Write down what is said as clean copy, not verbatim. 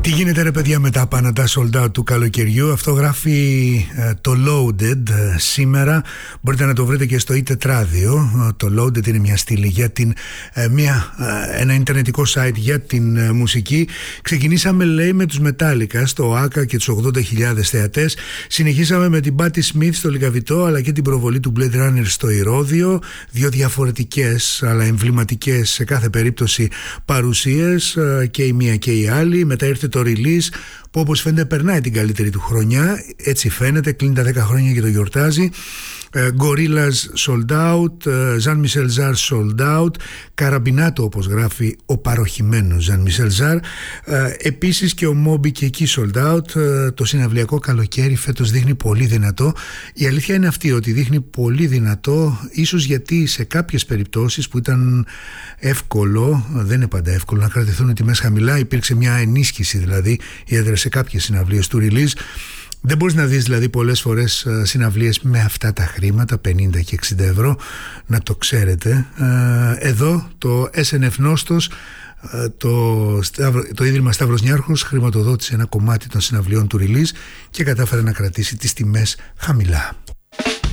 Τι γίνεται ρε παιδιά με τα απάνατα sold out του καλοκαιριού? Αυτό γράφει το Loaded σήμερα. Μπορείτε να το βρείτε και στο e-τετράδιο. Το Loaded είναι μια στήλη για ένα ιντερνετικό site για την μουσική. Ξεκινήσαμε, λέει, με τους Metallica στο Άκα και τους 80.000 θεατές. Συνεχίσαμε με την Patti Smith στο Λικαβητό, αλλά και την προβολή του Blade Runner στο Ηρώδειο. Δύο διαφορετικές αλλά εμβληματικές σε κάθε περίπτωση παρουσίες, και η μία και η άλλη. Μετά ήρθε το release που, όπως φαίνεται, περνάει την καλύτερη του χρονιά. Έτσι φαίνεται, κλείνει τα 10 χρόνια και το γιορτάζει. Gorillaz sold out, Jean-Michel Jarre sold out, Καραμπινάτο, όπως γράφει ο παροχημένος Jean-Michel Jarre. Επίσης και ο Moby και εκεί sold out. Το συναυλιακό καλοκαίρι φέτος δείχνει πολύ δυνατό. Η αλήθεια είναι αυτή, ότι δείχνει πολύ δυνατό, ίσως γιατί σε κάποιες περιπτώσεις που ήταν εύκολο, δεν είναι πάντα εύκολο να κρατηθούν οι τιμές χαμηλά, υπήρξε μια ενίσχυση δηλαδή ιδιαίτερα σε κάποιες συναυλίες του release. Δεν μπορείς να δεις δηλαδή πολλές φορές συναυλίες με αυτά τα χρήματα, 50 και 60 ευρώ, να το ξέρετε. Εδώ το SNF Νόστος, το Ίδρυμα Σταύρος Νιάρχος, χρηματοδότησε ένα κομμάτι των συναυλιών του release και κατάφερε να κρατήσει τις τιμές χαμηλά.